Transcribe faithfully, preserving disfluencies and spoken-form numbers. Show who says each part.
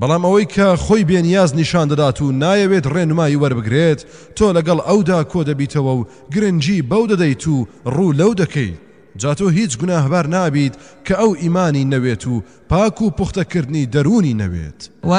Speaker 1: بەڵام ئەوەی کە خۆی بێنیاز نیشان دەدات و نایەوێت ڕێنمایی وەربگرێت تۆ لەگەڵ ئەودا کۆ دەبیتەوە و گرنگی بەو دەدەیت و ڕوو لەو دەکەیت جا تۆ هیچ گوناهبار نابیت کە ئەو ئیمانی نەوێت و پاک و پوختەکردنی دەرونی نەوێت